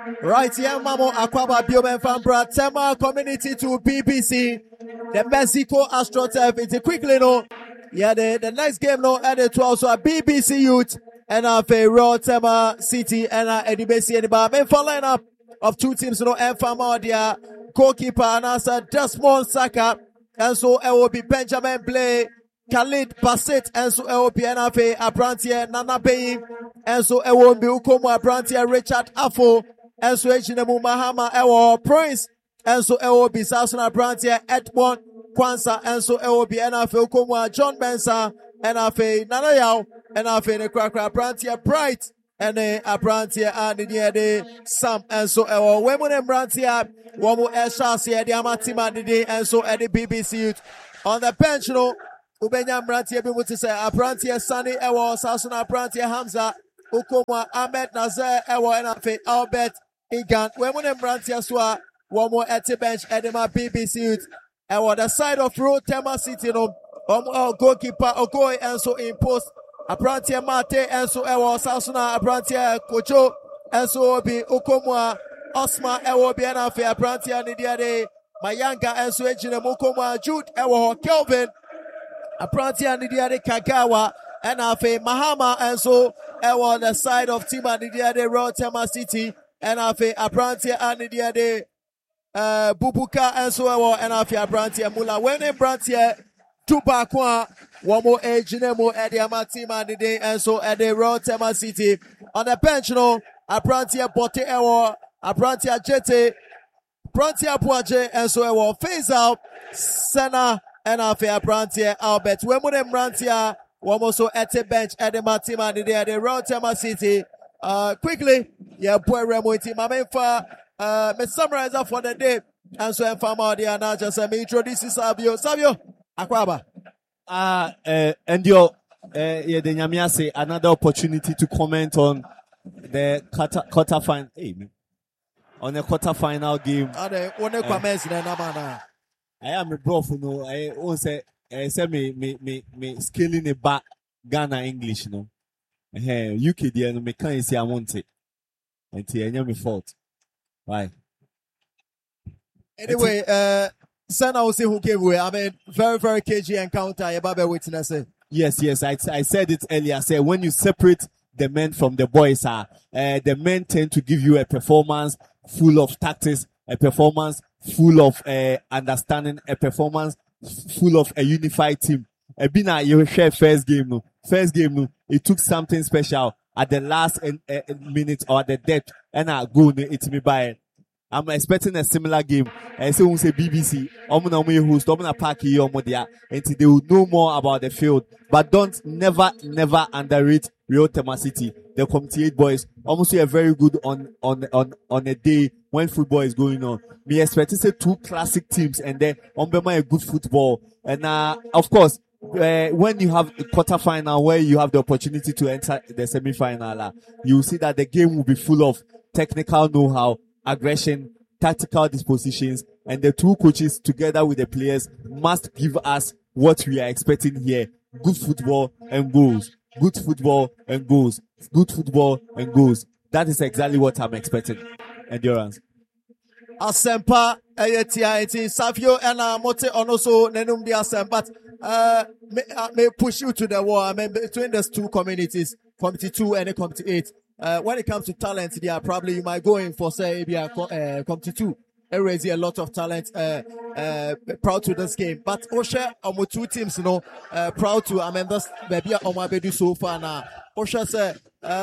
Right here, Mamo Akwaba Biomen Fambra, Tema Community to BBC, the Mexico AstroTurf. It's a quickly no. Yeah, the next game no added to also a BBC Youth and a Raw Tema City and a Edibesi and the main for lineup of two teams no and Famadia goalkeeper and answer Desmond Saka and so it will be Benjamin Blay, Khalid Bassett and so it will be NFA Abrantier Nana Bay and so it will be Ukomo Abrantier Richard Afo. And so Ejinemu Mahama Ewo Prince and so Ewo be Sasuna Brantia Edmond Kwanza and so Ewo be NFA Okomwa John Bensa NFA Nanayao NFA ne Krakra Brantia Bright and a Brantia and the Sam and so Ewo Wemune Brantia Womu Eshasi the Amatima Didi and so at the BBC Youth on the bench no Ubenya Brantia be to say a Brantia Sunny Ewo Sasuna Brantia Hamza Okomwa Ahmed Nazer Ewo NFA Albert Igan, when Brantia Swa, one more at the bench, Edema BBC Youth, and on the side of Road Tema City, no, goalkeeper Ogoy, and so impose a Brantia Mate, and so Ewa Sasuna, a Brantia Kocho, and so be Okomwa, Osma, Ewa Bianafe, a Brantia Nidiade, Mayanga, and so Ejina Mokoma, Jude, Ewa Kelvin, a Brantia Nidiade Kagawa, and Afe Mahama, and so Ewa on the side of Tima Nidiade, Road Tema City. And afe Abrantia and the Bubuka and so on and afe Abrantia Mula when Abrantia Tubakwa one more age Nemo at the Amatima and the day and so at the Royal Tema City on the bench no Abrantia Bote Ewo Abrantia Jete Abrantia Puaje and so Ewo phase out Sena and afe Abrantia Albert when Abrantia one more so at the bench at the Matima and the day at the Royal Tema City. Quickly, yeah, boy, Remo team. I mean, me summarize for the day. And so I'm from out there now. Just me introduce Savio Akwaba. And your, yeah, the Nyamia say another opportunity to comment on the quarter final. Hey, man. On the quarter final game. I am a bro, you know. I also say me scaling a back Ghana English, you know. UK there no me can't say I want it. Until me fault. Right. Anyway, Sana will say who came away. I mean, very, very KG encounter. You're witness it. Yes. I said it earlier. I said when you separate the men from the boys, the men tend to give you a performance full of tactics, a performance full of understanding, a performance full of a unified team. Bina, you share first game, no. It took something special at the last minute or the death, and I go it me by. I'm expecting a similar game. I say we say BBC, Omuna host, Omuna Parky, Omodia, until they will know more about the field. But don't never underrate Real Tema City. The Committee 8 boys almost a very good on a day when football is going on. Me expect to say two classic teams and then a good football. And of course, when you have a quarterfinal where you have the opportunity to enter the semi-final, you will see that the game will be full of technical know-how, aggression, tactical dispositions, and the two coaches together with the players must give us what we are expecting here. Good football and goals. Good football and goals. Good football and goals. That is exactly what I'm expecting. Endurance. Asempa Ayatia Savio and Mote Onoso Nenum di Asem, but may push you to the wall. I mean, between those two communities, Committee 2 and Committee 8. When it comes to talent, yeah, probably you might go in for say Committee 2. Raise a lot of talent, proud to this game. But Osha, two teams, you know, proud to, I mean, that's maybe Omabedu so far now. Osha said,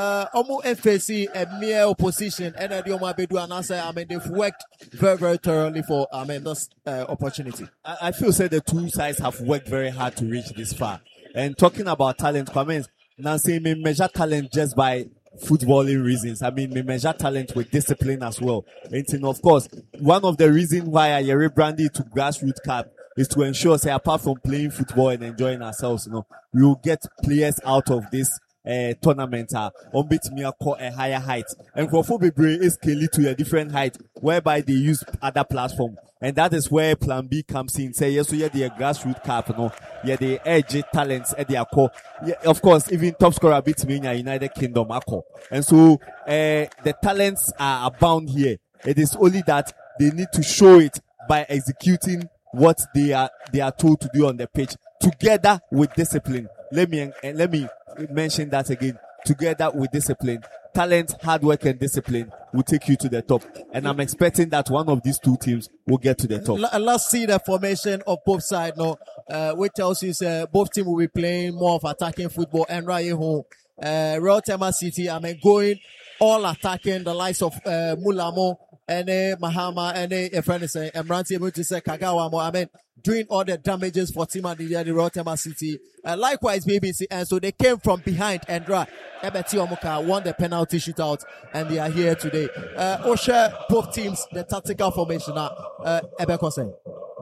FAC a mere opposition, and the Omabedu and I say, I mean, they've worked very, very thoroughly for, I mean, this opportunity. I feel the two sides have worked very hard to reach this far. And talking about talent, comments, now saying me measure talent just by footballing reasons. I mean, we measure talent with discipline as well. And of course, one of the reasons why I rebranded to Grassroots Cup is to ensure, say, apart from playing football and enjoying ourselves, you know, we will get players out of this tournament on bit me a higher height. And Crawford is scale to a different height whereby they use other platform. And that is where plan B comes in. Say yes, so yeah, the grassroots cap, no, yeah, the edge talents at their core. Yeah, of course, even top scorer beats me in United Kingdom, Akko. And so, the talents are abound here. It is only that they need to show it by executing what they are told to do on the pitch together with discipline. Let me mention that again. Together with discipline. Talent, hard work, and discipline will take you to the top. And I'm expecting that one of these two teams will get to the top. Let's see the formation of both sides now, which tells you both teams will be playing more of attacking football. And right here, Royal Tema City, going all attacking, the likes of Mulamo, and Mahama, and a friend is Emranti able to say Kagawa, doing all the damages for Team and the Royal Tema City. Likewise, BBC, and so they came from behind and Ebeti Omuka won the penalty shootout, and they are here today. Osha, both teams, the tactical formation are Ebeko.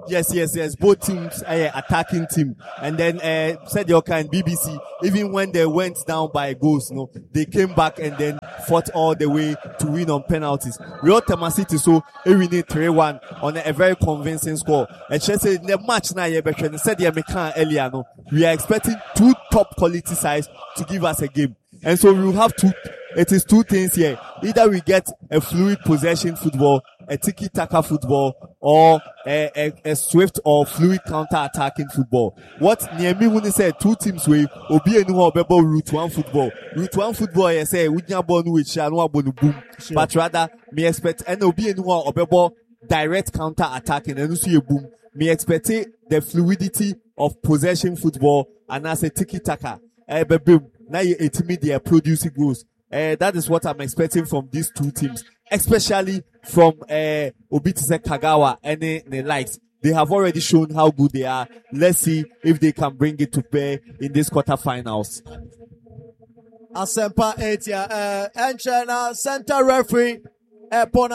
Yes. Both teams attacking team. And then, said Yoka and BBC, even when they went down by goals, they came back and then fought all the way to win on penalties. Real Tema City, so, we need 3-1 on a very convincing score. And she said, the match now, said earlier, we are expecting two top quality sides to give us a game. And so we will have two things here. Either we get a fluid possession football, a tiki-taka football, or a swift or fluid counter-attacking football. What Niemi Wuni said, two teams will be a new route one football. Route one football, I say, we can born with Shanwa Bonu boom. But rather, me expect, and will be a new direct counter-attacking, and see a boom. Me expect the fluidity of possession football, and as a tiki-taka. Now you they are producing goals. That is what I'm expecting from these two teams, especially from Obitise Kagawa and the likes. They have already shown how good they are. Let's see if they can bring it to bear in this quarterfinals. Asempa Etia, Enchana, center referee,